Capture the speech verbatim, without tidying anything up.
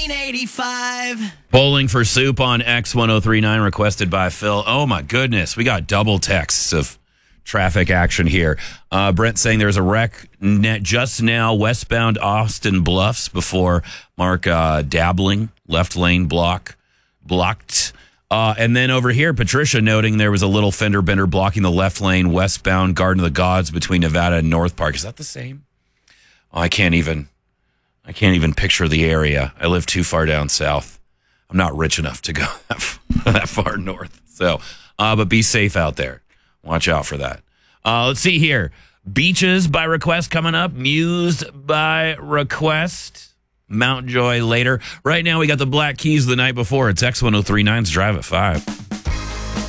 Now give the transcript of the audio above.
nineteen eighty-five. Bowling for Soup on X ten thirty-nine, requested by Phil. Oh, my goodness. We got double texts of traffic action here. Uh, Brent saying there's a wreck net just now westbound Austin Bluffs before Mark uh, Dabbling, left lane block, blocked. Uh, and then over here, Patricia noting there was a little fender bender blocking the left lane westbound Garden of the Gods between Nevada and North Park. Is that the same? Oh, I can't even, I can't even picture the area. I live too far down south. I'm not rich enough to go that, f- that far north. So, uh, but be safe out there. Watch out for that. Uh, let's see here. Beaches by request coming up. Muse by request. Mount Joy later. Right now, we got the Black Keys the night before. It's X ten thirty-nine's Drive at five.